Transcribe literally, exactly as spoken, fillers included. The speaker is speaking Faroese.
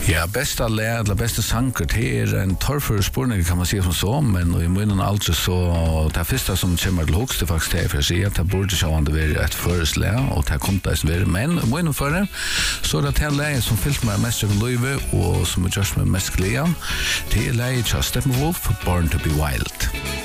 Ja, bästa lär eller bästa sanger det är en torrför spårning kan man säga som så, men i munnen alltså så det första som kommer till högst faktiskt är för att säga att det borde så han det vara ett förslä och det kommer att vara men i munnen för det så det här läget som fyllt med mest av livet och som är just med mest glädje det är läget just Steppenwolf Born to be Wild.